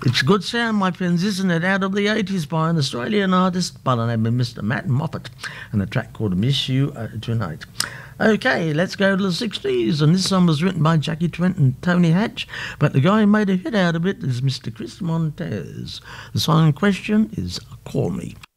It's good sound, my friends, isn't it? Out of the 80s by an Australian artist by the name of Mr. Matt Moffat, and a track called Miss You Tonight. Okay, let's go to the 60s, and this song was written by Jackie Trent and Tony Hatch, but the guy who made a hit out of it is Mr. Chris Montez. The song in question is Call Me.